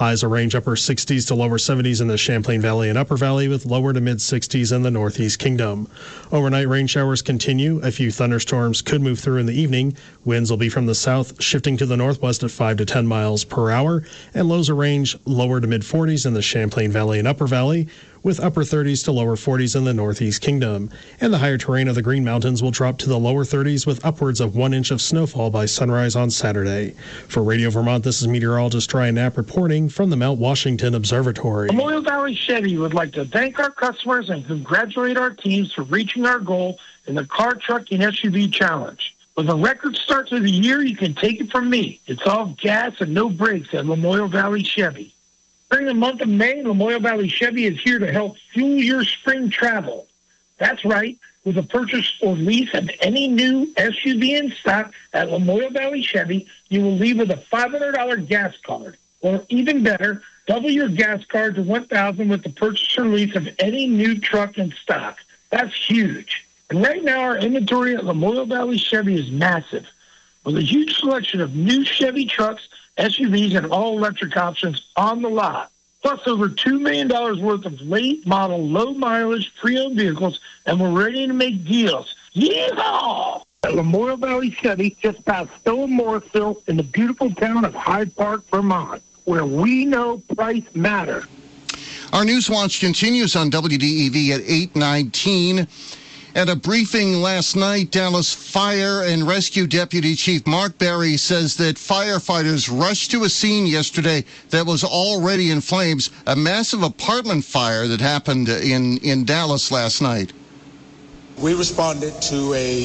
Highs will range upper 60s to lower 70s in the Champlain Valley and Upper Valley, with lower to mid 60s in the Northeast Kingdom. Overnight rain showers continue. A few thunderstorms could move through in the evening. Winds will be from the south, shifting to the northwest at 5 to 10 miles per hour, and lows will range lower to mid 40s in the Champlain Valley and Upper Valley, with upper 30s to lower 40s in the Northeast Kingdom. And the higher terrain of the Green Mountains will drop to the lower 30s with upwards of 1 inch of snowfall by sunrise on Saturday. For Radio Vermont, this is meteorologist Ryan Knapp reporting from the Mount Washington Observatory. Lamoille Valley Chevy would like to thank our customers and congratulate our teams for reaching our goal in the Car, Truck, and SUV Challenge. With a record start to the year, you can take it from me. It's all gas and no brakes at Lamoille Valley Chevy. During the month of May, Lamoille Valley Chevy is here to help fuel your spring travel. That's right. With a purchase or lease of any new SUV in stock at Lamoille Valley Chevy, you will leave with a $500 gas card. Or even better, double your gas card to $1,000 with the purchase or lease of any new truck in stock. That's huge. And right now, our inventory at Lamoille Valley Chevy is massive, with a huge selection of new Chevy trucks, SUVs, and all-electric options on the lot, plus over $2 million worth of late-model, low-mileage, pre-owned vehicles, and we're ready to make deals. Yeehaw! At Lamoille Valley Chevy, just past Stowe and Morrisville, in the beautiful town of Hyde Park, Vermont, where we know price matters. Our Newswatch continues on WDEV at 8:19. At a briefing last night, Dallas Fire and Rescue Deputy Chief Mark Berry says that firefighters rushed to a scene yesterday that was already in flames, a massive apartment fire that happened in Dallas last night. We responded to a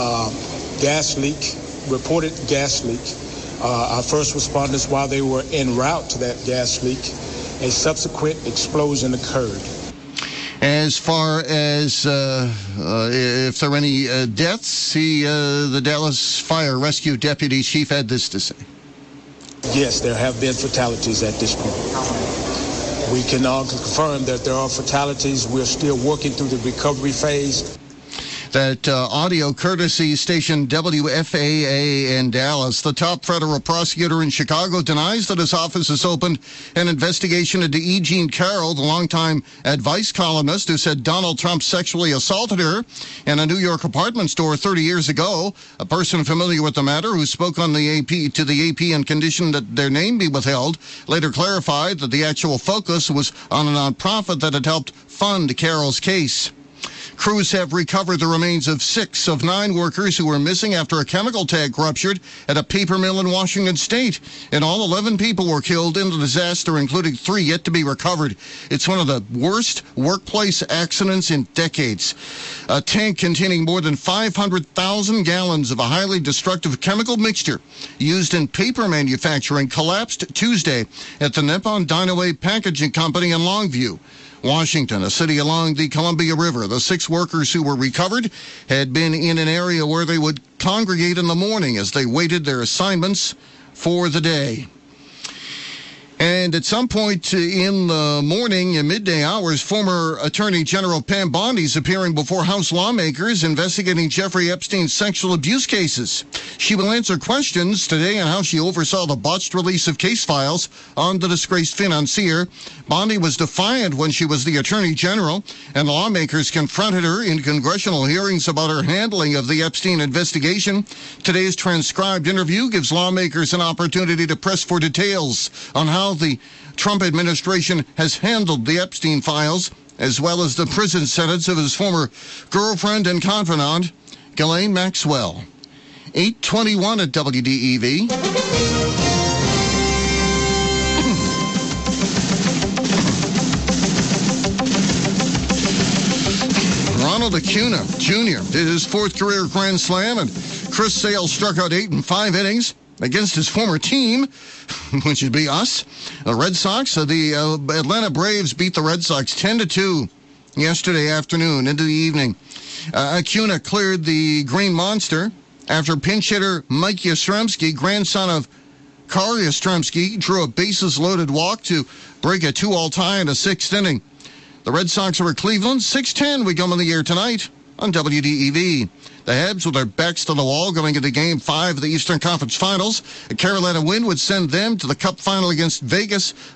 gas leak, reported gas leak. Our first responders, while they were en route to that gas leak, a subsequent explosion occurred. As far as if there are any deaths, the Dallas Fire Rescue Deputy Chief had this to say. Yes, there have been fatalities at this point. We can all confirm that there are fatalities. We're still working through the recovery phase. That audio courtesy station WFAA in Dallas. The top federal prosecutor in Chicago denies that his office has opened an investigation into E. Jean Carroll, the longtime advice columnist who said Donald Trump sexually assaulted her in a New York apartment store 30 years ago. A person familiar with the matter who spoke on the AP and conditioned that their name be withheld later clarified that the actual focus was on a nonprofit that had helped fund Carroll's case. Crews have recovered the remains of 6 of 9 workers who were missing after a chemical tank ruptured at a paper mill in Washington State. In all, 11 people were killed in the disaster, including 3 yet to be recovered. It's one of the worst workplace accidents in decades. A tank containing more than 500,000 gallons of a highly destructive chemical mixture used in paper manufacturing collapsed Tuesday at the Nippon Dynaway Packaging Company in Longview, Washington, a city along the Columbia River. The 6 workers who were recovered had been in an area where they would congregate in the morning as they waited their assignments for the day. And at some point in the morning, in midday hours, former Attorney General Pam Bondi is appearing before House lawmakers investigating Jeffrey Epstein's sexual abuse cases. She will answer questions today on how she oversaw the botched release of case files on the disgraced financier. Bondi was defiant when she was the Attorney General, and lawmakers confronted her in congressional hearings about her handling of the Epstein investigation. Today's transcribed interview gives lawmakers an opportunity to press for details on how the Trump administration has handled the Epstein files, as well as the prison sentence of his former girlfriend and confidant, Ghislaine Maxwell. 8:21 at WDEV. Ronald Acuna Jr. did his 4th career Grand Slam, and Chris Sale struck out 8 in 5 innings against his former team, which would be us, the Red Sox. The Atlanta Braves beat the Red Sox 10-2 yesterday afternoon into the evening. Acuna cleared the Green Monster after pinch hitter Mike Yastrzemski, grandson of Carl Yastrzemski, drew a bases-loaded walk to break a 2-all tie in a 6th inning. The Red Sox over Cleveland, 6:10. We come on the air tonight on WDEV. The Habs, with their backs to the wall, going into Game 5 of the Eastern Conference Finals. A Carolina win would send them to the Cup final against Vegas